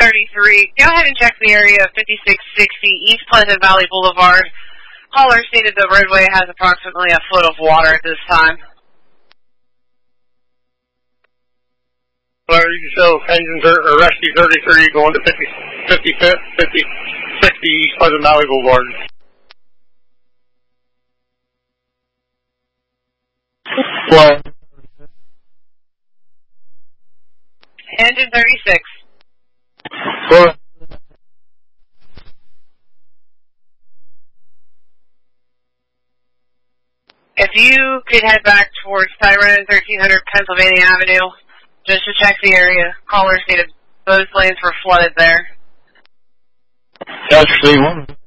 33, go ahead and check the area of 5660 East Pleasant Valley Boulevard. Caller stated the roadway has approximately a foot of water at this time. Hello, you can show engines or rescue 33 going to 5060 East Pleasant Valley Boulevard. Hello. Engine 36. Hello. If you could head back towards Tyrone 1300 Pennsylvania Avenue, just to check the area. Caller stated both lanes were flooded there. That's 3-1.